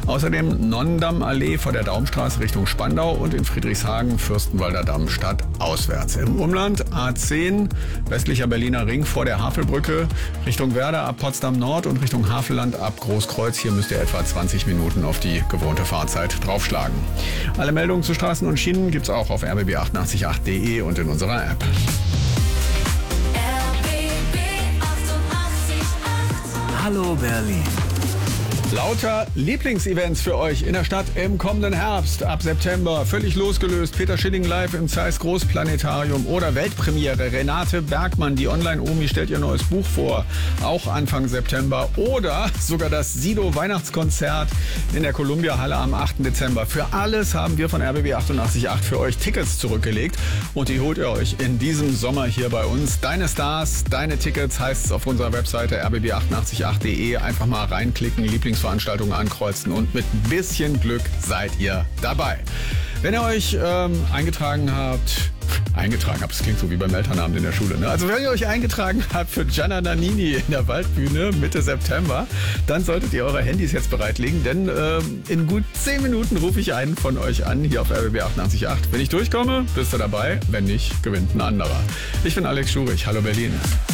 Außerdem Nonnendammallee vor der Daumstraße Richtung Spandau und in Friedrichshagen Fürstenwalder Damm stadtauswärts. Im Umland A10 westlicher Berliner Ring vor der Havelbrücke Richtung Werder ab Potsdam Nord und Richtung Havelland ab Großkreuz. Hier müsst ihr etwa 20 Minuten auf die gewohnte Fahrzeit draufschlagen. Alle Meldungen zu Straßen und Schienen gibt's auch auf rbb888.de und in unserer App. Hallo Berlin. Lauter Lieblingsevents für euch in der Stadt im kommenden Herbst. Ab September völlig losgelöst. Peter Schilling live im Zeiss Großplanetarium oder Weltpremiere. Renate Bergmann, die Online-Omi, stellt ihr neues Buch vor. Auch Anfang September. Oder sogar das Sido Weihnachtskonzert in der Columbia Halle am 8. Dezember. Für alles haben wir von RBB 88.8 für euch Tickets zurückgelegt. Und die holt ihr euch in diesem Sommer hier bei uns. Deine Stars, deine Tickets heißt es auf unserer Webseite rbb888.de. Einfach mal reinklicken, Lieblingsveranstaltungen ankreuzen und mit ein bisschen Glück seid ihr dabei. Wenn ihr euch eingetragen habt, das klingt so wie beim Elternabend in der Schule, ne? Also wenn ihr euch eingetragen habt für Gianna Nannini in der Waldbühne Mitte September, dann solltet ihr eure Handys jetzt bereitlegen, denn in gut 10 Minuten rufe ich einen von euch an, hier auf RBB 88.8. Wenn ich durchkomme, bist du dabei, wenn nicht, gewinnt ein anderer. Ich bin Alex Schurich, hallo Berlin.